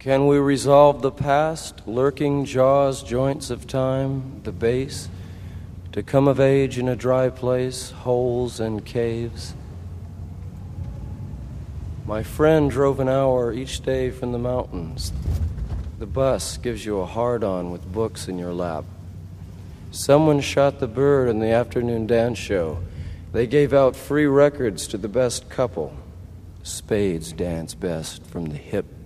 Can we resolve the past, lurking jaws, joints of time, the base, to come of age in a dry place, holes and caves? My friend drove an hour each day from the mountains. The bus gives you a hard-on with books in your lap. Someone shot the bird in the afternoon dance show. They gave out free records to the best couple. Spades dance best from the hip.